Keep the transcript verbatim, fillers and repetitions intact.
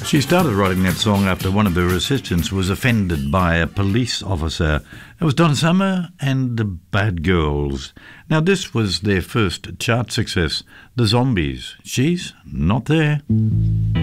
She started writing that song after one of her assistants was offended by a police officer. It was Donna Summer and the Bad Girls. Now, this was their first chart success, The Zombies. She's not there.